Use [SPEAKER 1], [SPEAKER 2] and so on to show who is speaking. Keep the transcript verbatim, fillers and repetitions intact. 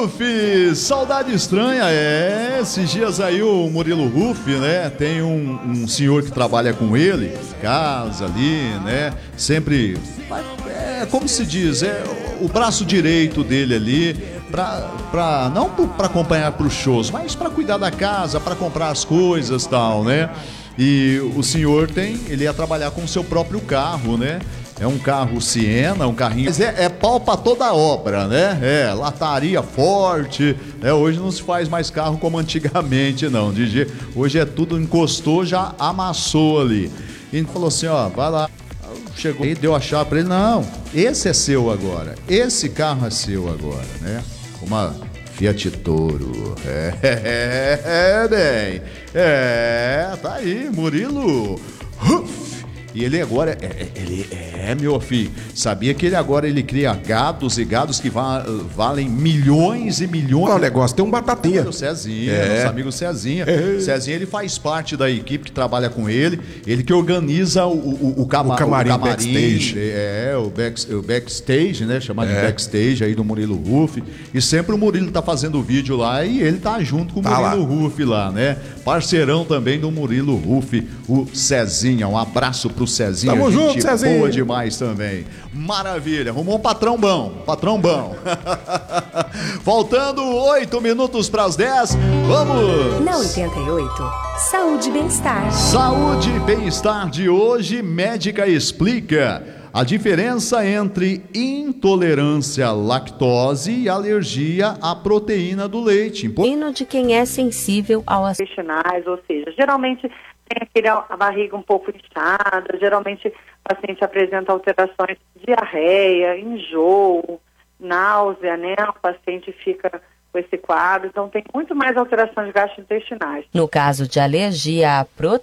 [SPEAKER 1] Ruff, saudade estranha, é, esses dias aí o Murilo Ruff, né, tem um, um senhor que trabalha com ele, casa ali, né, sempre, é como se diz, é o braço direito dele ali, pra, pra, não para acompanhar para os shows, mas para cuidar da casa, para comprar as coisas e tal, né, e o senhor tem, ele ia trabalhar com o seu próprio carro, né. É um carro Siena, um carrinho... Mas é, é pau pra toda obra, né? É, lataria forte, né? Hoje não se faz mais carro como antigamente, não. De jeito... Hoje é tudo encostou, já amassou ali. E ele falou assim, ó, vai lá. Chegou e deu a chave pra ele. Não, esse é seu agora. Esse carro é seu agora, né? Uma Fiat Toro. É, é, é, bem. É, tá aí, Murilo Ruff. E ele agora, é, ele é, meu filho, sabia que ele agora ele cria gados e gados que va valem milhões e milhões.
[SPEAKER 2] Qual o negócio? Tem um batatinha.
[SPEAKER 1] O Cezinha,
[SPEAKER 2] é.
[SPEAKER 1] nosso amigo Cezinha. É. Cezinha, ele faz parte da equipe que trabalha com ele, ele que organiza o, o, o, cama o
[SPEAKER 2] camarim,
[SPEAKER 1] o camarim
[SPEAKER 2] backstage.
[SPEAKER 1] É, o, back, o backstage, né, chamado é. de backstage aí do Murilo Ruff. E sempre o Murilo tá fazendo vídeo lá e ele tá junto com o tá Murilo lá. Ruff lá, né? Parceirão também do Murilo Ruff, o Cezinha. Um abraço pro Cezinha,
[SPEAKER 2] Tamo
[SPEAKER 1] gente
[SPEAKER 2] junto, Cezinha.
[SPEAKER 1] Boa demais também. Maravilha, arrumou um patrão bom, patrão bom. Faltando oito minutos para as dez, vamos!
[SPEAKER 3] Na oitenta e oito, Saúde e Bem-Estar.
[SPEAKER 1] Saúde e Bem-Estar de hoje, médica explica a diferença entre intolerância à lactose e alergia à proteína do leite.
[SPEAKER 3] De quem é sensível ao
[SPEAKER 4] intestinais, ou seja, geralmente tem aquele, a barriga um pouco inchada, geralmente o paciente apresenta alterações de diarreia, enjoo, náusea, né? O paciente fica com esse quadro, então tem muito mais alterações gastrointestinais.
[SPEAKER 3] No caso de alergia à proteína,